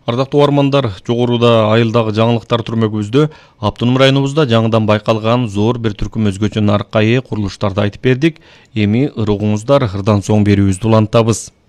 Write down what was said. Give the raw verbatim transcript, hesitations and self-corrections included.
Ардактуу угармандар, жогоруда айылдагы жаңылыктар түрмөгүбүздө Автоном районубузда жаңыдан байкалган зор бир түркүм өзгөчө наркайы курулуштарды айтып бердик. Эми ырыгыңыздар ырдан соң берүүбүздү улантабыз.